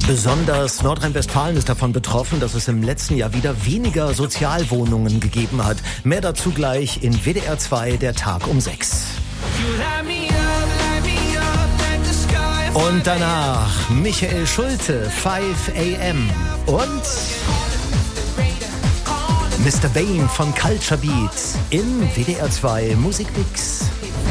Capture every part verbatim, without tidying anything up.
Besonders Nordrhein-Westfalen ist davon betroffen, dass es im letzten Jahr wieder weniger Sozialwohnungen gegeben hat. Mehr dazu gleich in W D R zwei, der Tag um sechs. Und danach Michael Schulte, five a m und Mister Vane von Culture Beat im W D R zwei Musikmix.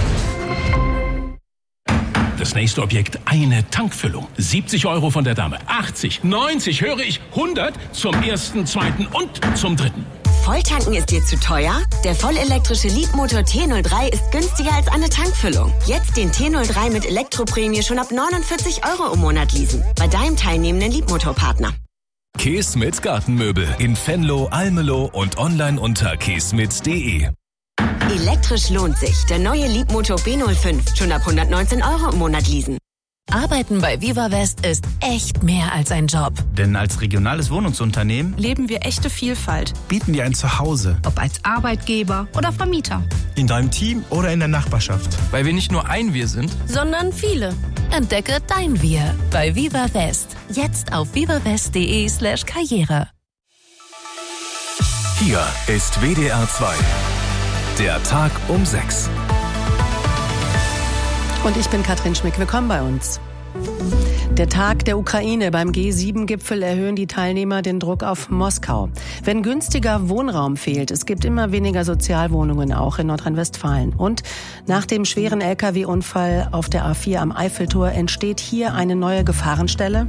Das nächste Objekt, eine Tankfüllung. siebzig Euro von der Dame. achtzig, neunzig, höre ich, hundert zum ersten, zweiten und zum dritten. Volltanken ist dir zu teuer? Der vollelektrische Leapmotor T null drei ist günstiger als eine Tankfüllung. Jetzt den T null drei mit Elektroprämie schon ab neunundvierzig Euro im Monat leasen. Bei deinem teilnehmenden Leapmotor-Partner. Keesmit Gartenmöbel in Venlo, Almelo und online unter keesmit punkt de. Elektrisch lohnt sich. Der neue Leapmotor B null fünf schon ab hundertneunzehn Euro im Monat leasen. Arbeiten bei Viva West ist echt mehr als ein Job. Denn als regionales Wohnungsunternehmen leben wir echte Vielfalt. Bieten wir ein Zuhause. Ob als Arbeitgeber oder Vermieter. In deinem Team oder in der Nachbarschaft. Weil wir nicht nur ein Wir sind, sondern viele. Entdecke dein Wir bei Viva West. Jetzt auf vivawest punkt de slash karriere. Hier ist W D R zwei. Der Tag um sechs. Und ich bin Katrin Schmick. Willkommen bei uns. Der Tag der Ukraine. Beim G sieben Gipfel erhöhen die Teilnehmer den Druck auf Moskau. Wenn günstiger Wohnraum fehlt, es gibt immer weniger Sozialwohnungen, auch in Nordrhein-Westfalen. Und nach dem schweren L K W-Unfall auf der A vier am Eiffeltor entsteht hier eine neue Gefahrenstelle.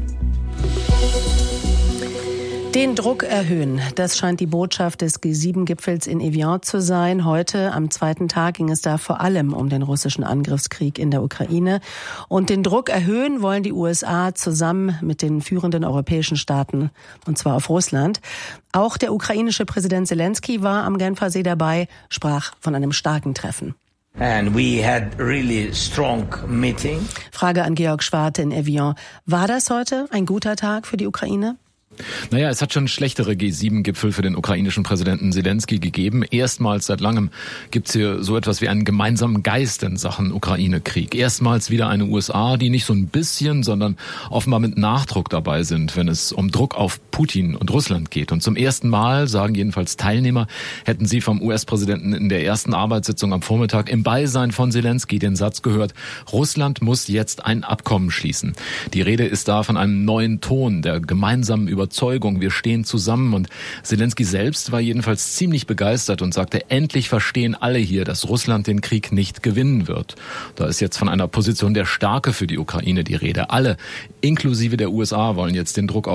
Den Druck erhöhen, das scheint die Botschaft des G sieben Gipfels in Evian zu sein. Heute, am zweiten Tag, ging es da vor allem um den russischen Angriffskrieg in der Ukraine. Und den Druck erhöhen wollen die U S A zusammen mit den führenden europäischen Staaten, und zwar auf Russland. Auch der ukrainische Präsident Zelensky war am Genfersee dabei, sprach von einem starken Treffen. And we had really strong meeting. Frage an Georg Schwarte in Evian. War das heute ein guter Tag für die Ukraine? Naja, es hat schon schlechtere G sieben Gipfel für den ukrainischen Präsidenten Zelensky gegeben. Erstmals seit langem gibt's hier so etwas wie einen gemeinsamen Geist in Sachen Ukraine-Krieg. Erstmals wieder eine U S A, die nicht so ein bisschen, sondern offenbar mit Nachdruck dabei sind, wenn es um Druck auf Putin und Russland geht. Und zum ersten Mal, sagen jedenfalls Teilnehmer, hätten sie vom U S-Präsidenten in der ersten Arbeitssitzung am Vormittag im Beisein von Zelensky den Satz gehört: Russland muss jetzt ein Abkommen schließen. Die Rede ist da von einem neuen Ton der gemeinsamen Überzeugung. Wir stehen zusammen, und Zelensky selbst war jedenfalls ziemlich begeistert und sagte, endlich verstehen alle hier, dass Russland den Krieg nicht gewinnen wird. Da ist jetzt von einer Position der Stärke für die Ukraine die Rede. Alle, inklusive der U S A, wollen jetzt den Druck auf